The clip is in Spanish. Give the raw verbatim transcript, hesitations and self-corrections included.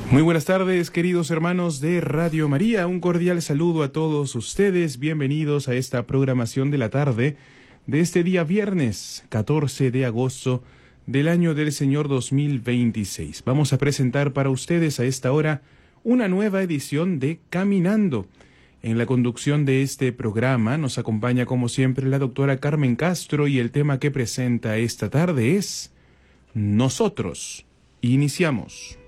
Muy buenas tardes, queridos hermanos de Radio María. Un cordial saludo a todos ustedes. Bienvenidos a esta programación de la tarde de este día viernes, catorce de agosto del año del Señor dos mil veintiséis. Vamos a presentar para ustedes a esta hora una nueva edición de Caminando. En la conducción de este programa nos acompaña como siempre la doctora Carmen Castro y el tema que presenta esta tarde es Nosotros. Iniciamos.